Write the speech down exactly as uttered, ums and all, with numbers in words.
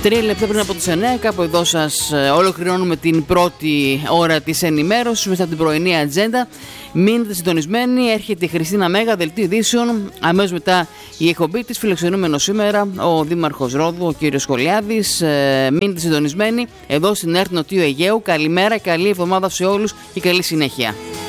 Τρία λεπτά πριν από τις εννέα, κάπου εδώ σας ολοκληρώνουμε την πρώτη ώρα της ενημέρωσης μέσα από την πρωινή ατζέντα. Μείνετε συντονισμένοι, έρχεται η Χριστίνα Μέγα, δελτίο ειδήσεων. Αμέσως μετά η εκπομπή της, φιλοξενούμενο σήμερα ο Δήμαρχος Ρόδου, ο κύριος Σχολιάδης. Ε, μείνετε συντονισμένοι εδώ στην ΕΡΤ Νοτιού Αιγαίου. Καλημέρα, καλή εβδομάδα σε όλους και καλή συνέχεια.